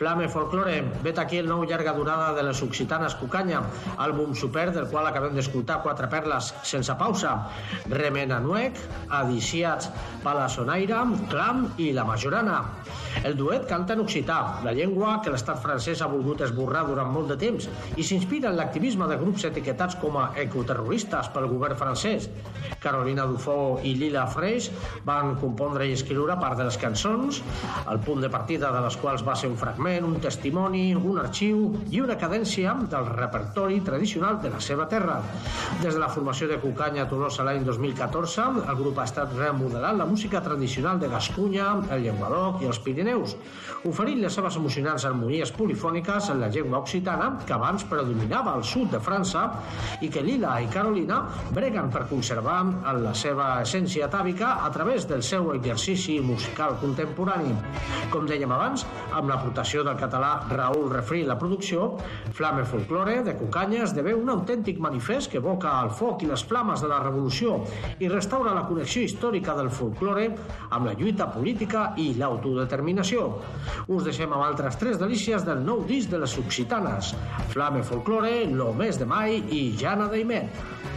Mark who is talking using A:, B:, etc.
A: Flame Folklore, vet aquí el nou llarga durada de les occitanes Cucanya, àlbum super del qual acabem d'escoltar 4 perles sense pausa: Remena Nuec, Adiciats, Palasonaire, Clam i La Majorana. El duet canta en occità, la llengua que l'estat francès ha volgut esborrar durant molt de temps, i s'inspira en l'activisme de grups etiquetats com a ecoterroristes pel govern francès. Carolina Dufaux i Lila Freix van compondre i escriure part de les cançons, el punt de partida de les quals va ser un fragment, un testimoni, un arxiu i una cadència del repertori tradicional de la seva terra. Des de la formació de Cucanya a Tolosa l'any 2014, el grup ha estat remodelant la música tradicional de Gascunya, el Llenguadoc i els Pirineus, oferint les seves emocionants harmonies polifòniques en la llengua occitana que abans predominava al sud de França i que Lila i Carolina breguen per conservar en la seva essència atàvica a través del seu exercici musical contemporani. Com dèiem abans, amb l'aportació del català Raül Refri la producció, Flame Folklore de Cucanya esdevé un autèntic manifest que evoca el foc i les flames de la revolució i restaura la connexió històrica del folklore amb la lluita política i l'autodeterminació. Us deixem amb altres 3 delícies del nou disc de les occitanes: Flame Folklore, Lo Mes de Mai i Jana Daimet.